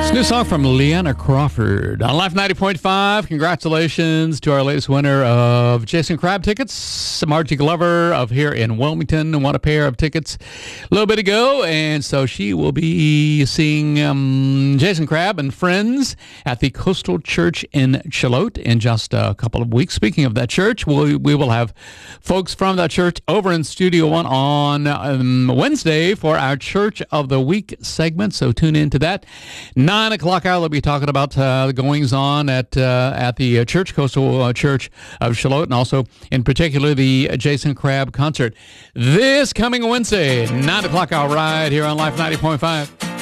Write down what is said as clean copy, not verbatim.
New song from Leanna Crawford on Life 90.5. Congratulations to our latest winner of Jason Crabb tickets. Margie Glover of here in Wilmington won a pair of tickets a little bit ago, and so she will be seeing Jason Crabb and friends at the Coastal Church in Charlotte in just a couple of weeks. Speaking of that church, we will have folks from that church over in Studio One on Wednesday for our Church of the Week segment, so tune in to that. 9 o'clock hour, they'll be talking about the goings-on at the church, Coastal Church of Charlotte, and also, in particular, the Jason Crabb concert. This coming Wednesday, 9 o'clock hour, right here on Life 90.5.